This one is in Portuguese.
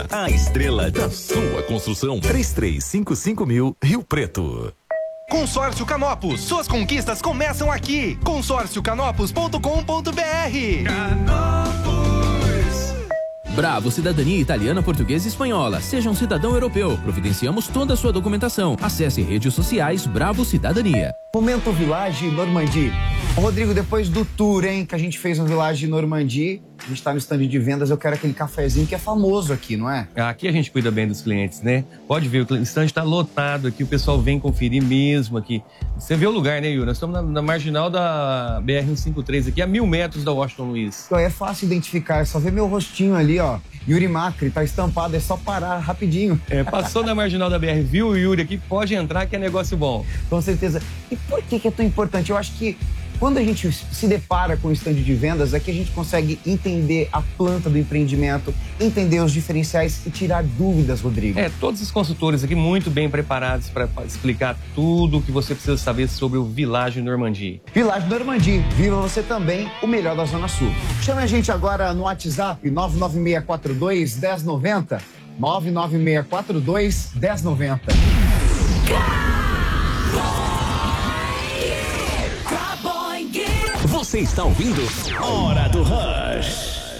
A estrela da sua construção. 3355.000 Rio Preto. Consórcio Canopus, suas conquistas começam aqui. consórciocanopus.com.br. Bravo Cidadania Italiana, Portuguesa e Espanhola. Seja um cidadão europeu. Providenciamos toda a sua documentação. Acesse redes sociais Bravo Cidadania. Momento Village Normandie. Rodrigo, depois do tour, hein, que a gente fez no Village Normandie, a gente tá no stand de vendas, eu quero aquele cafezinho que é famoso aqui, não é? Aqui a gente cuida bem dos clientes, né? Pode ver, o stand tá lotado aqui, o pessoal vem conferir mesmo aqui. Você vê o lugar, né, Yuri? Nós estamos na marginal da BR-153 aqui, a 1.000 metros da Washington Luiz. Então é fácil identificar, é só ver meu rostinho ali, ó. Yuri Macri, tá estampado, é só parar rapidinho. Passou da marginal da BR, viu o Yuri aqui, pode entrar que é negócio bom. Com certeza. E por que é tão importante? Eu acho que quando a gente se depara com o stand de vendas, é que a gente consegue entender a planta do empreendimento, entender os diferenciais e tirar dúvidas, Rodrigo. Todos os consultores aqui muito bem preparados para explicar tudo o que você precisa saber sobre o Village Normandie. Village Normandie, viva você também, o melhor da Zona Sul. Chame a gente agora no WhatsApp 99642-1090, 99642-1090. Você está ouvindo Hora do Rush.